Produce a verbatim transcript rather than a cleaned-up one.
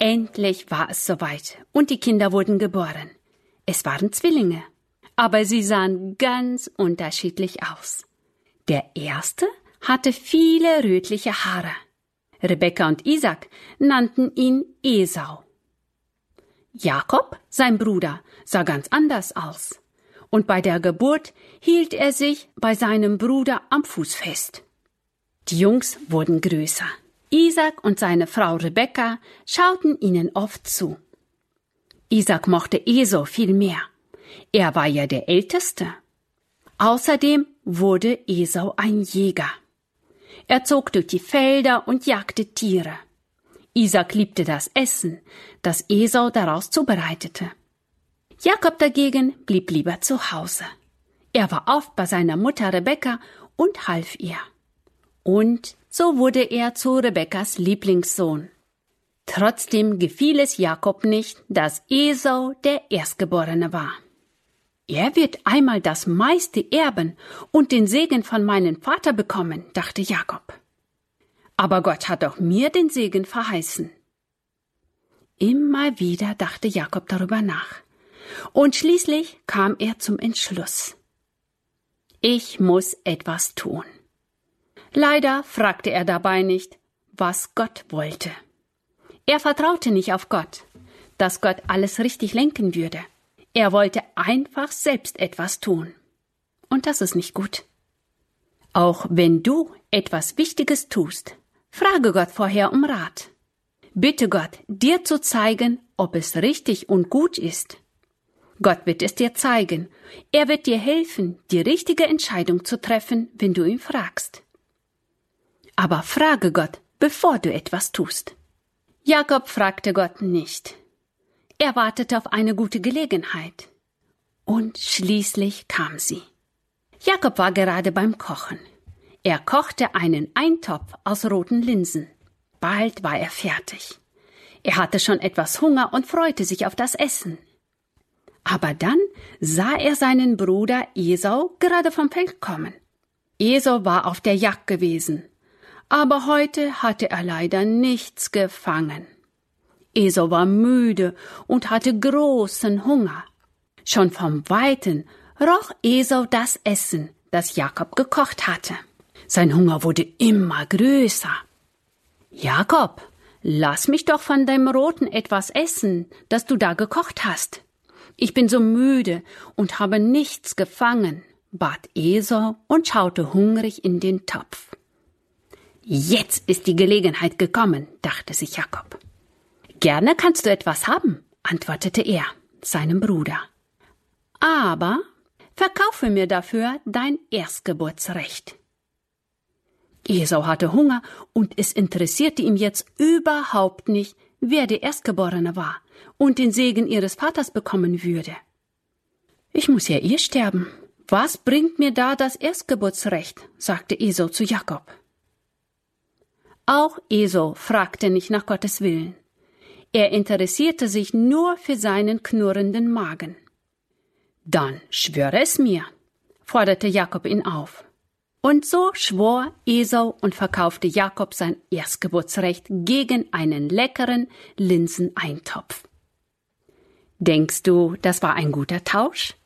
Endlich war es soweit und die Kinder wurden geboren. Es waren Zwillinge, aber sie sahen ganz unterschiedlich aus. Der erste hatte viele rötliche Haare. Rebekka und Isaak nannten ihn Esau. Jakob, sein Bruder, sah ganz anders aus. Und bei der Geburt hielt er sich bei seinem Bruder am Fuß fest. Die Jungs wurden größer. Isaak und seine Frau Rebekka schauten ihnen oft zu. Isaak mochte Esau viel mehr. Er war ja der Älteste. Außerdem wurde Esau ein Jäger. Er zog durch die Felder und jagte Tiere. Isaak liebte das Essen, das Esau daraus zubereitete. Jakob dagegen blieb lieber zu Hause. Er war oft bei seiner Mutter Rebekka und half ihr. Und so wurde er zu Rebekkas Lieblingssohn. Trotzdem gefiel es Jakob nicht, dass Esau der Erstgeborene war. Er wird einmal das meiste erben und den Segen von meinem Vater bekommen, dachte Jakob. Aber Gott hat auch mir den Segen verheißen. Immer wieder dachte Jakob darüber nach. Und schließlich kam er zum Entschluss. Ich muss etwas tun. Leider fragte er dabei nicht, was Gott wollte. Er vertraute nicht auf Gott, dass Gott alles richtig lenken würde. Er wollte einfach selbst etwas tun. Und das ist nicht gut. Auch wenn du etwas Wichtiges tust, frage Gott vorher um Rat. Bitte Gott, dir zu zeigen, ob es richtig und gut ist. Gott wird es dir zeigen. Er wird dir helfen, die richtige Entscheidung zu treffen, wenn du ihn fragst. Aber frage Gott, bevor du etwas tust. Jakob fragte Gott nicht. Er wartete auf eine gute Gelegenheit. Und schließlich kam sie. Jakob war gerade beim Kochen. Er kochte einen Eintopf aus roten Linsen. Bald war er fertig. Er hatte schon etwas Hunger und freute sich auf das Essen. Aber dann sah er seinen Bruder Esau gerade vom Feld kommen. Esau war auf der Jagd gewesen, aber heute hatte er leider nichts gefangen. Esau war müde und hatte großen Hunger. Schon vom Weiten roch Esau das Essen, das Jakob gekocht hatte. Sein Hunger wurde immer größer. »Jakob, lass mich doch von deinem Roten etwas essen, das du da gekocht hast. Ich bin so müde und habe nichts gefangen«, bat Esau und schaute hungrig in den Topf. »Jetzt ist die Gelegenheit gekommen«, dachte sich Jakob. »Gerne kannst du etwas haben«, antwortete er, seinem Bruder. »Aber verkaufe mir dafür dein Erstgeburtsrecht.« Esau hatte Hunger und es interessierte ihn jetzt überhaupt nicht, wer der Erstgeborene war und den Segen ihres Vaters bekommen würde. »Ich muss ja eh sterben. Was bringt mir da das Erstgeburtsrecht?«, sagte Esau zu Jakob. Auch Esau fragte nicht nach Gottes Willen. Er interessierte sich nur für seinen knurrenden Magen. »Dann schwöre es mir«, forderte Jakob ihn auf. Und so schwor Esau und verkaufte Jakob sein Erstgeburtsrecht gegen einen leckeren Linseneintopf. Denkst du, das war ein guter Tausch?